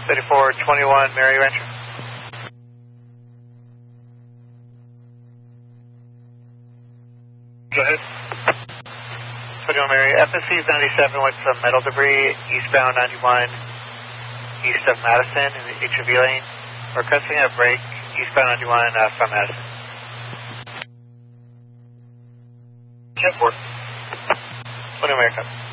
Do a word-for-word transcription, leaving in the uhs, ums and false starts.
thirty-four twenty-one Mary Rancher. Go ahead. twenty-one Mary, F S C ninety-seven with some metal debris, eastbound ninety-one, east of Madison in the H O V lane. Requesting a break, eastbound ninety-one uh, from Madison. ten four. twenty America.